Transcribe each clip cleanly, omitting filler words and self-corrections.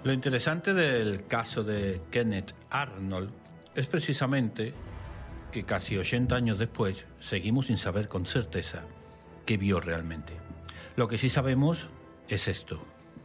Lo interesante del caso de Kenneth Arnold es precisamente que casi 80 años después seguimos sin saber con certeza qué vio realmente. Lo que sí sabemos es esto.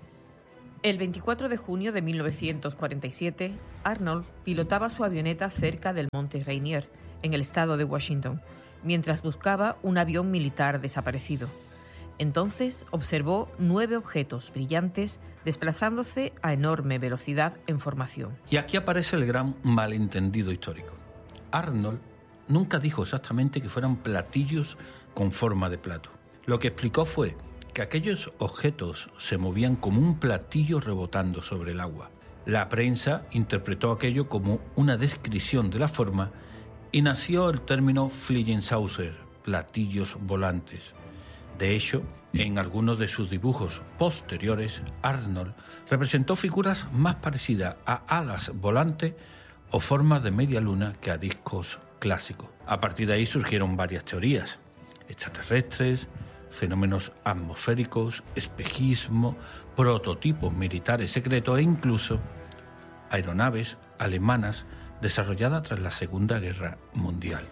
El 24 de junio de 1947, Arnold pilotaba su avioneta cerca del Monte Rainier, en el estado de Washington, mientras buscaba un avión militar desaparecido. Entonces observó 9 objetos brillantes desplazándose a enorme velocidad en formación. Y aquí aparece el gran malentendido histórico. Arnold nunca dijo exactamente que fueran platillos con forma de plato. Lo que explicó fue que aquellos objetos se movían como un platillo rebotando sobre el agua. La prensa interpretó aquello como una descripción de la forma y nació el término Flying Saucer, platillos volantes. De hecho, en algunos de sus dibujos posteriores, Arnold representó figuras más parecidas a alas volantes o formas de media luna que a discos clásicos. A partir de ahí surgieron varias teorías: extraterrestres, fenómenos atmosféricos, espejismo, prototipos militares secretos e incluso aeronaves alemanas desarrolladas tras la Segunda Guerra Mundial.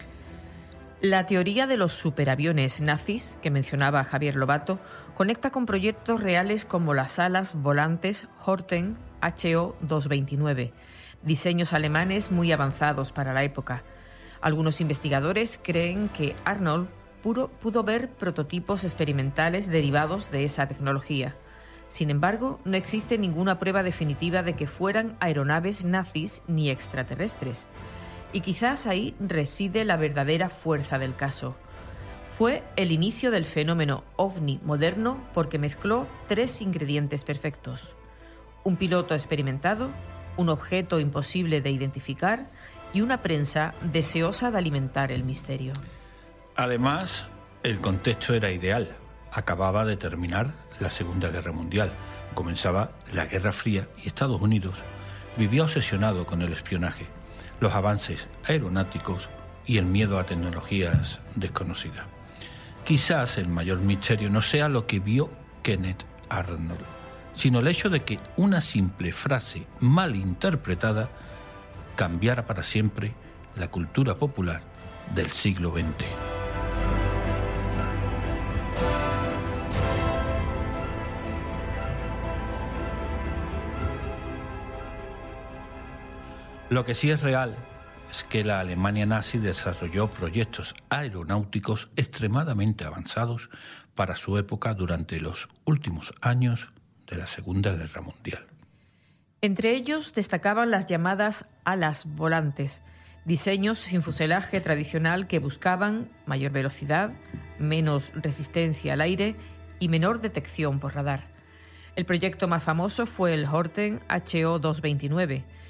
La teoría de los superaviones nazis, que mencionaba Javier Lobato, conecta con proyectos reales como las alas volantes Horten HO-229, diseños alemanes muy avanzados para la época. Algunos investigadores creen que Arnold pudo ver prototipos experimentales derivados de esa tecnología. Sin embargo, no existe ninguna prueba definitiva de que fueran aeronaves nazis ni extraterrestres. Y quizás ahí reside la verdadera fuerza del caso. Fue el inicio del fenómeno ovni moderno porque mezcló 3 ingredientes perfectos: un piloto experimentado, un objeto imposible de identificar y una prensa deseosa de alimentar el misterio. Además, el contexto era ideal. Acababa de terminar la Segunda Guerra Mundial, comenzaba la Guerra Fría y Estados Unidos vivía obsesionado con el espionaje, los avances aeronáuticos y el miedo a tecnologías desconocidas. Quizás el mayor misterio no sea lo que vio Kenneth Arnold, sino el hecho de que una simple frase mal interpretada cambiara para siempre la cultura popular del siglo XX. Lo que sí es real es que la Alemania nazi desarrolló proyectos aeronáuticos extremadamente avanzados para su época durante los últimos años de la Segunda Guerra Mundial. Entre ellos destacaban las llamadas alas volantes, diseños sin fuselaje tradicional que buscaban mayor velocidad, menos resistencia al aire y menor detección por radar. El proyecto más famoso fue el Horten HO-229,